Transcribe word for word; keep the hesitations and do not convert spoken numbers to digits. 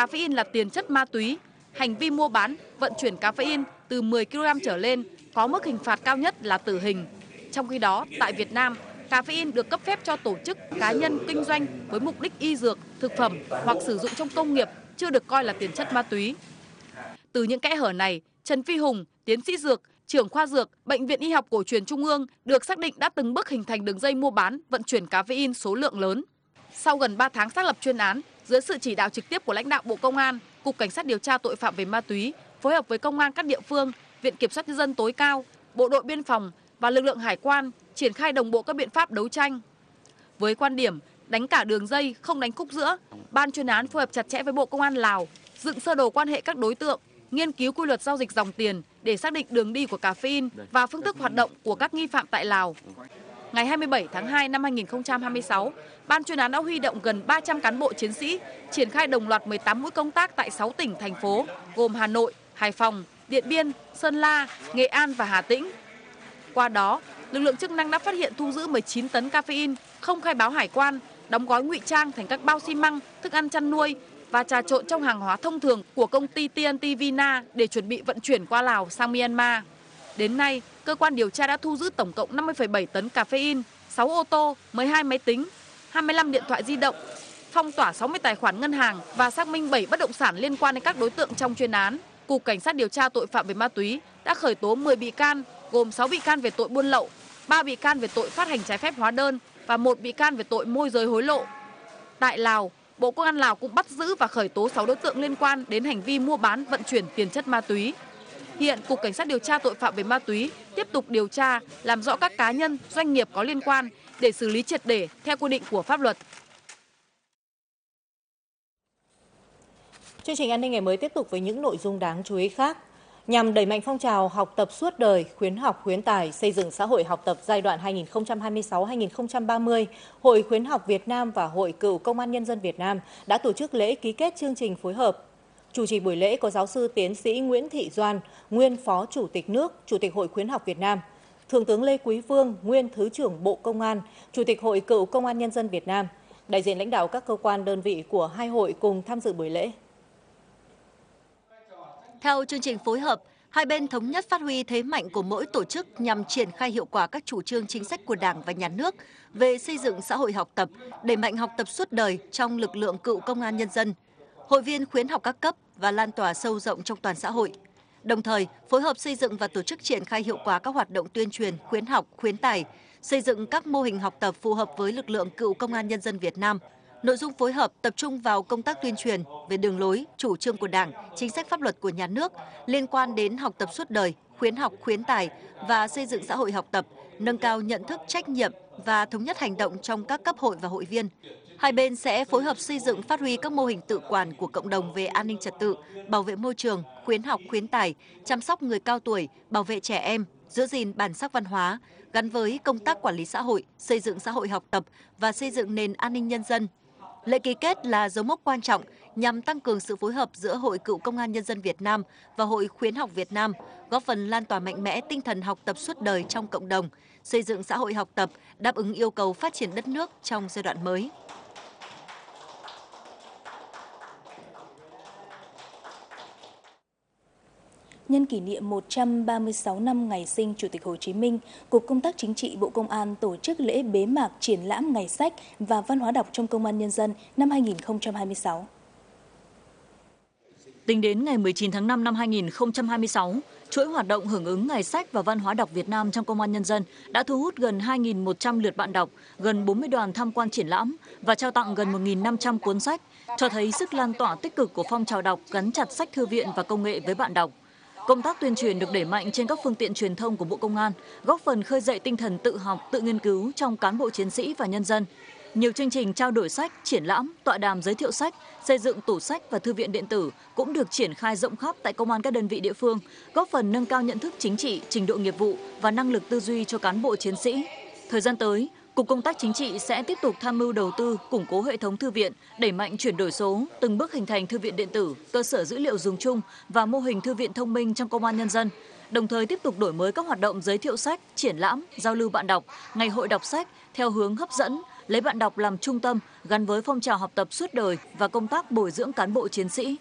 caffeine là tiền chất ma túy. Hành vi mua bán, vận chuyển caffeine từ mười ki lô gam trở lên có mức hình phạt cao nhất là tử hình. Trong khi đó, tại Việt Nam, caffeine được cấp phép cho tổ chức, cá nhân kinh doanh với mục đích y dược, thực phẩm hoặc sử dụng trong công nghiệp, chưa được coi là tiền chất ma túy. Từ những kẽ hở này, Trần Phi Hùng, tiến sĩ dược, trưởng khoa dược, Bệnh viện Y học Cổ truyền Trung ương được xác định đã từng bước hình thành đường dây mua bán, vận chuyển caffeine số lượng lớn. Sau gần ba tháng xác lập chuyên án, dưới sự chỉ đạo trực tiếp của lãnh đạo Bộ Công an, Cục Cảnh sát điều tra tội phạm về ma túy phối hợp với công an các địa phương, Viện Kiểm sát nhân dân tối cao, Bộ đội biên phòng và lực lượng hải quan triển khai đồng bộ các biện pháp đấu tranh. Với quan điểm đánh cả đường dây không đánh khúc giữa, ban chuyên án phối hợp chặt chẽ với Bộ Công an Lào, dựng sơ đồ quan hệ các đối tượng, nghiên cứu quy luật giao dịch dòng tiền để xác định đường đi của caffeine và phương thức hoạt động của các nghi phạm tại Lào. Ngày hai mươi bảy tháng hai năm hai nghìn không trăm hai mươi sáu, ban chuyên án đã huy động gần ba trăm cán bộ chiến sĩ, triển khai đồng loạt mười tám mũi công tác tại sáu tỉnh, thành phố, gồm Hà Nội, Hải Phòng, Điện Biên, Sơn La, Nghệ An và Hà Tĩnh. Qua đó, lực lượng chức năng đã phát hiện thu giữ mười chín tấn caffeine không khai báo hải quan, đóng gói ngụy trang thành các bao xi măng, thức ăn chăn nuôi và trà trộn trong hàng hóa thông thường của công ty tê en tê Vina để chuẩn bị vận chuyển qua Lào sang Myanmar. Đến nay, cơ quan điều tra đã thu giữ tổng cộng năm mươi phẩy bảy tấn caffeine, sáu ô tô, mười hai máy tính, hai mươi lăm điện thoại di động, phong tỏa sáu mươi tài khoản ngân hàng và xác minh bảy bất động sản liên quan đến các đối tượng trong chuyên án. Cục Cảnh sát điều tra tội phạm về ma túy đã khởi tố mười bị can, gồm sáu bị can về tội buôn lậu, ba bị can về tội phát hành trái phép hóa đơn và một bị can về tội môi giới hối lộ. Tại Lào, Bộ Công an Lào cũng bắt giữ và khởi tố sáu đối tượng liên quan đến hành vi mua bán, vận chuyển tiền chất ma túy. Hiện Cục Cảnh sát điều tra tội phạm về ma túy tiếp tục điều tra, làm rõ các cá nhân, doanh nghiệp có liên quan để xử lý triệt để theo quy định của pháp luật. Chương trình An ninh ngày mới tiếp tục với những nội dung đáng chú ý khác. Nhằm đẩy mạnh phong trào học tập suốt đời, khuyến học khuyến tài, xây dựng xã hội học tập giai đoạn hai nghìn không trăm hai mươi sáu đến hai nghìn không trăm ba mươi, Hội Khuyến học Việt Nam và Hội Cựu Công an Nhân dân Việt Nam đã tổ chức lễ ký kết chương trình phối hợp. Chủ trì buổi lễ có giáo sư tiến sĩ Nguyễn Thị Doan, nguyên Phó Chủ tịch nước, Chủ tịch Hội Khuyến học Việt Nam, Thượng tướng Lê Quý Vương, nguyên Thứ trưởng Bộ Công an, Chủ tịch Hội Cựu Công an Nhân dân Việt Nam, đại diện lãnh đạo các cơ quan đơn vị của hai hội cùng tham dự buổi lễ. Theo chương trình phối hợp, hai bên thống nhất phát huy thế mạnh của mỗi tổ chức nhằm triển khai hiệu quả các chủ trương chính sách của Đảng và Nhà nước về xây dựng xã hội học tập, đẩy mạnh học tập suốt đời trong lực lượng cựu công an nhân dân, hội viên khuyến học các cấp và lan tỏa sâu rộng trong toàn xã hội. Đồng thời, phối hợp xây dựng và tổ chức triển khai hiệu quả các hoạt động tuyên truyền, khuyến học, khuyến tài, xây dựng các mô hình học tập phù hợp với lực lượng cựu công an nhân dân Việt Nam. Nội dung phối hợp tập trung vào công tác tuyên truyền về đường lối, chủ trương của Đảng, chính sách pháp luật của Nhà nước liên quan đến học tập suốt đời, khuyến học, khuyến tài và xây dựng xã hội học tập, nâng cao nhận thức, trách nhiệm và thống nhất hành động trong các cấp hội và hội viên. Hai bên sẽ phối hợp xây dựng phát huy các mô hình tự quản của cộng đồng về an ninh trật tự, bảo vệ môi trường, khuyến học, khuyến tài, chăm sóc người cao tuổi, bảo vệ trẻ em, giữ gìn bản sắc văn hóa, gắn với công tác quản lý xã hội, xây dựng xã hội học tập và xây dựng nền an ninh nhân dân. Lễ ký kết là dấu mốc quan trọng nhằm tăng cường sự phối hợp giữa Hội Cựu Công an Nhân dân Việt Nam và Hội Khuyến học Việt Nam, góp phần lan tỏa mạnh mẽ tinh thần học tập suốt đời trong cộng đồng, xây dựng xã hội học tập đáp ứng yêu cầu phát triển đất nước trong giai đoạn mới. Nhân kỷ niệm một trăm ba mươi sáu năm ngày sinh Chủ tịch Hồ Chí Minh, Cục Công tác Chính trị Bộ Công an tổ chức lễ bế mạc triển lãm Ngày sách và Văn hóa đọc trong Công an Nhân dân năm hai nghìn không trăm hai mươi sáu. Tính đến ngày mười chín tháng năm năm hai nghìn không trăm hai mươi sáu, chuỗi hoạt động hưởng ứng Ngày sách và Văn hóa đọc Việt Nam trong Công an Nhân dân đã thu hút gần hai nghìn một trăm lượt bạn đọc, gần bốn mươi đoàn tham quan triển lãm và trao tặng gần một nghìn năm trăm cuốn sách, cho thấy sức lan tỏa tích cực của phong trào đọc gắn chặt sách thư viện và công nghệ với bạn đọc. Công tác tuyên truyền được đẩy mạnh trên các phương tiện truyền thông của Bộ Công an, góp phần khơi dậy tinh thần tự học, tự nghiên cứu trong cán bộ chiến sĩ và nhân dân. Nhiều chương trình trao đổi sách, triển lãm, tọa đàm giới thiệu sách, xây dựng tủ sách và thư viện điện tử cũng được triển khai rộng khắp tại công an các đơn vị địa phương, góp phần nâng cao nhận thức chính trị, trình độ nghiệp vụ và năng lực tư duy cho cán bộ chiến sĩ. Thời gian tới, Cục Công tác Chính trị sẽ tiếp tục tham mưu đầu tư, củng cố hệ thống thư viện, đẩy mạnh chuyển đổi số, từng bước hình thành thư viện điện tử, cơ sở dữ liệu dùng chung và mô hình thư viện thông minh trong Công an Nhân dân. Đồng thời tiếp tục đổi mới các hoạt động giới thiệu sách, triển lãm, giao lưu bạn đọc, ngày hội đọc sách theo hướng hấp dẫn, lấy bạn đọc làm trung tâm, gắn với phong trào học tập suốt đời và công tác bồi dưỡng cán bộ chiến sĩ.